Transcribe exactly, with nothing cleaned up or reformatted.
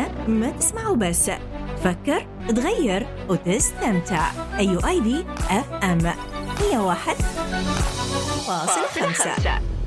ما تسمعوا بس، فكر، تغير وتستمتع. أيو آي دي أف أم مية وواحد فاصلة خمسة.